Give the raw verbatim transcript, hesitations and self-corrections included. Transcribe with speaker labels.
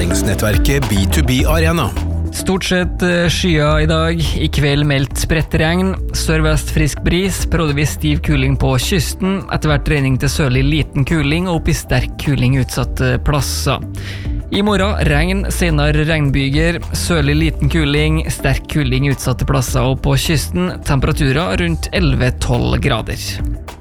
Speaker 1: læringsnettverket B to B Arena.
Speaker 2: Stort sett skya i dag, i kveld meldt spredt regn, sørvest frisk bris, periodevis stiv kuling på kysten, etter hvert regning til sørlig liten kuling og opp i sterk kuling utsatte plasser. I morgen regn, senere regnbyger, sørlig liten kuling, sterk kuling utsatte plasser og på kysten, temperaturer rundt elleve til tolv grader.